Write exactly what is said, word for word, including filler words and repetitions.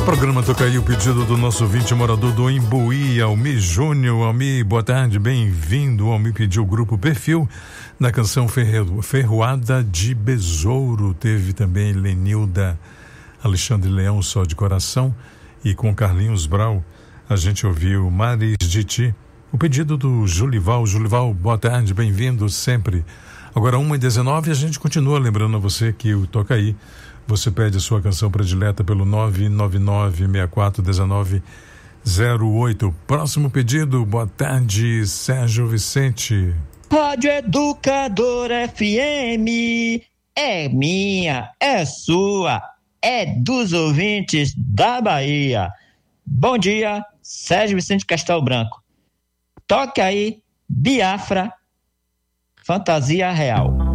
Programa Toca Aí, o pedido do nosso ouvinte morador do Imbuí, Almi Júnior. Almi, boa tarde, bem-vindo. Almi pediu o grupo Perfil na canção Ferro, Ferroada de Besouro. Teve também Lenilda, Alexandre Leão, Só de Coração, e com Carlinhos Brau a gente ouviu Maris de Ti. O pedido do Julival. Julival, boa tarde, bem-vindo sempre. Agora uma e dezenove, a gente continua lembrando a você que o Toca Aí, você pede a sua canção predileta pelo nove nove nove, seis quatro um nove zero oito. Próximo pedido, boa tarde, Sérgio Vicente. Rádio Educador F M é minha, é sua, é dos ouvintes da Bahia. Bom dia, Sérgio Vicente Castelo Branco. Toca aí, Biafra, Fantasia Real.